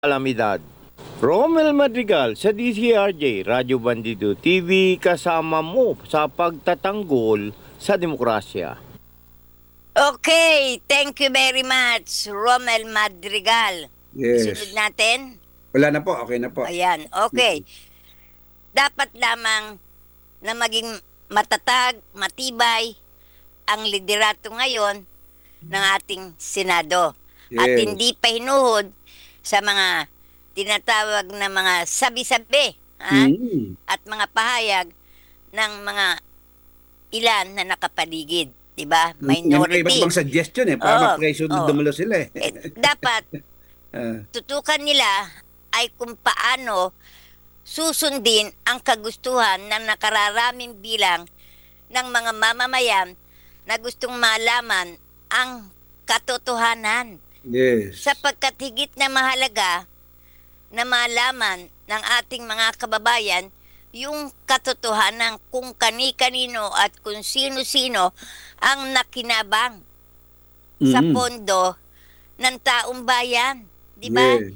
Kalamidad. Romel Madrigal sa DCRJ, Radyo Bandido TV, kasama mo sa pagtatanggol sa demokrasya. Okay, thank you very much, Romel Madrigal. Sunod Yes. natin. Wala na po, okay na po. Ayan, okay. Dapat lamang na maging matatag, matibay ang liderato ngayon ng ating Senado. At Yes. hindi pa hinuhod sa mga tinatawag na mga sabi-sabi at mga pahayag ng mga ilan na nakapaligid. Diba? May Minority. iba't ibang suggestion para Oo, ma-pressure oo. dumulo sila eh. Dapat Ah, tutukan nila ay kung paano susundin ang kagustuhan ng nakararaming bilang ng mga mamamayan na gustong malaman ang katotohanan. yes. Sapagkat higit na mahalaga na malaman ng ating mga kababayan yung katotohanan kung kani-kanino at kung sino-sino ang nakinabang sa Mhm. pondo ng taong bayan. Di ba? Yes.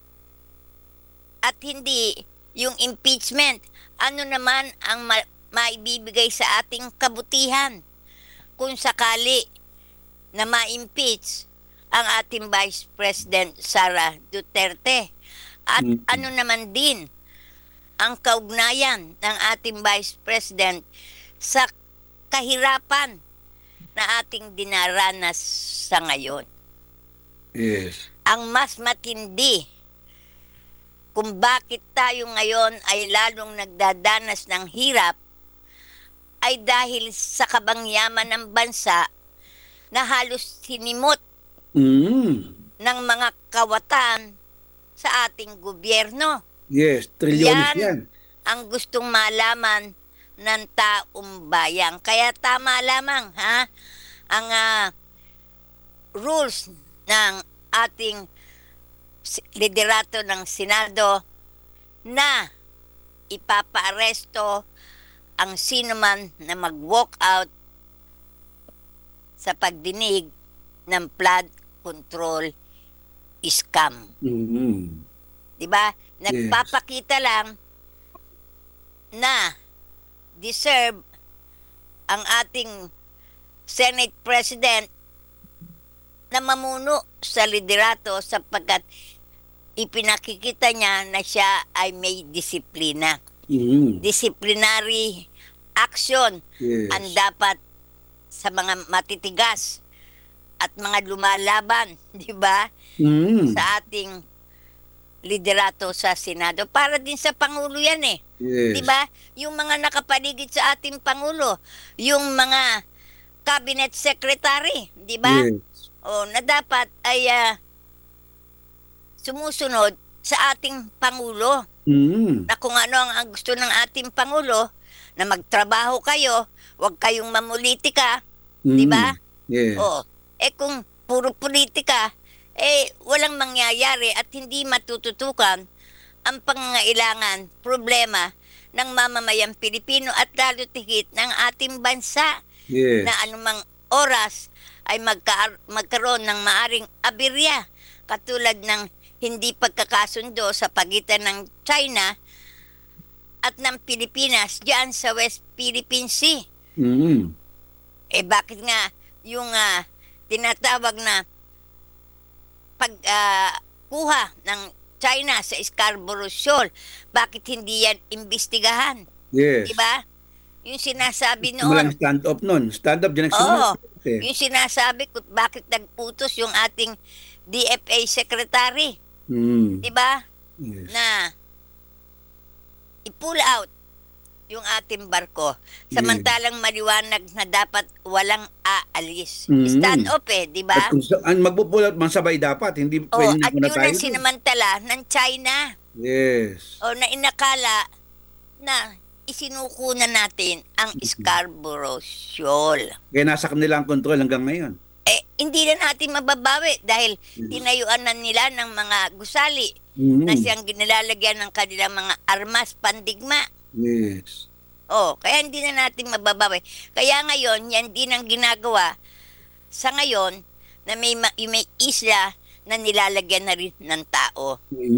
At hindi yung impeachment. Ano naman ang maibibigay sa ating kabutihan kung sakali na ma-impeach ang ating Vice President Sara Duterte? At ano naman din ang kaugnayan ng ating Vice President sa kahirapan na ating dinaranas sa ngayon? Yes. Ang mas matindi kung bakit tayo ngayon ay lalong nagdadanas ng hirap ay dahil sa kabangyaman ng bansa na halos sinimot Mm. ng mga kawatan sa ating gobyerno. Yes, trilyones Yan yan. ang gustong malaman ng taong bayan. Kaya tama lamang ang rules ng ating liderato ng Senado na ipapaaresto ang sino man na mag-walk out sa pagdinig ng flood control scam. Mhm. 'Di ba? Nagpapakita lang na deserve ang ating Senate President na mamuno sa liderato sapagkat ipinakikita niya na siya ay may disiplina. Mhm. Disciplinary action Yes. ang dapat sa mga matitigas at mga lumalaban, di ba? Mhm. Sa ating liderato sa Senado. Para din sa Pangulo yan eh. Yes. Di ba? Yung mga nakapaligid sa ating Pangulo, yung mga cabinet secretary, di ba? Yes. O na dapat ay sumusunod sa ating Pangulo. Mhm. Na kung ano ang gusto ng ating Pangulo, na magtrabaho kayo, huwag kayong mamulitika, di ba? Yes. O, kung puro politika, walang mangyayari at hindi matututukan ang pangangailangan, problema ng mamamayang Pilipino at lalo tigit ng ating bansa Yes. na anumang oras ay magkaroon ng maaring aberya katulad ng hindi pagkakasundo sa pagitan ng China at ng Pilipinas diyan sa West Philippine Sea. Mhm. Bakit nga yung tinatawag na pagkuha ng China sa Scarborough Shoal, bakit hindi yan imbestigahan? Yes. Diba? Yung sinasabi Walang noon, stand-up nun. Stand-up dyan oo, nagsimula. yung sinasabi kung bakit nagputos yung ating DFA Secretary, Mhm. diba? Yes. Na i-pull out yung ating barko. Samantalang maliwanag na dapat walang aalis. Mhm. Stand up diba? At kung magpupulat man sabay dapat, hindi pwede na At muna yun tayo. ang sinamantala ng China. Yes. Na inakala na isinuko na natin ang Scarborough Shoal. Kaya nasa kanila ang control hanggang ngayon. Hindi na natin mababawi dahil tinayuan na nila ng mga gusali Mhm. na siyang ginilalagyan ng kanilang mga armas pandigma. Yes. Kaya hindi na natin mababawi. Kaya ngayon, yan din ang ginagawa sa ngayon na may isla na nilalagyan na rin ng tao.